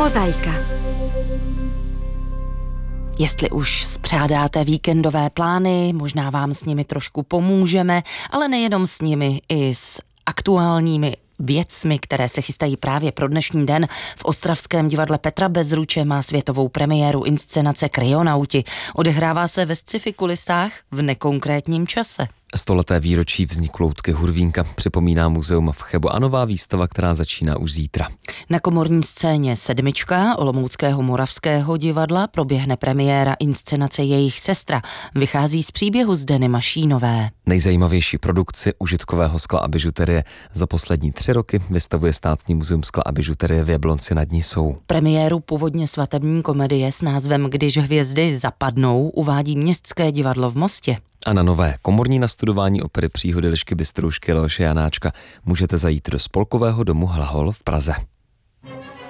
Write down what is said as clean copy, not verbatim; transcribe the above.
Mozaika. Jestli už spřádáte víkendové plány, možná vám s nimi trošku pomůžeme, ale nejenom s nimi, i s aktuálními věcmi, které se chystají právě pro dnešní den. V ostravském divadle Petra Bezruče má světovou premiéru inscenace Kryonauti. Odehrává se ve sci-fi kulisách v nekonkrétním čase. 100leté výročí vzniku loutky Hurvínka připomíná muzeum v Chebu a nová výstava, která začíná už zítra. Na komorní scéně Sedmička Olomouckého Moravského divadla proběhne premiéra inscenace Jejich sestra. Vychází z příběhu Zdeny Mašínové. Nejzajímavější produkci užitkového skla a bižuterie za poslední 3 roky vystavuje Státní muzeum skla a bižuterie v Jablonci nad Nisou. Premiéru původně svatební komedie s názvem Když hvězdy zapadnou uvádí Městské divadlo v Mostě. A na nové komorní nastudování opery Příhody Lišky Bystroušky Leoše Janáčka můžete zajít do Spolkového domu Hlahol v Praze.